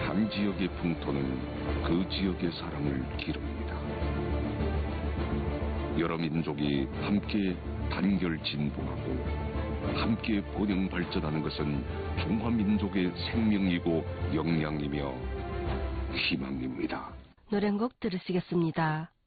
한 지역의 풍토는 그 지역의 사랑을 기릅니다. 여러 민족이 함께 단결 진보하고 함께 번영 발전하는 것은 중화민족의 생명이고 역량이며 희망입니다. 노래 한 곡 들으시겠습니다.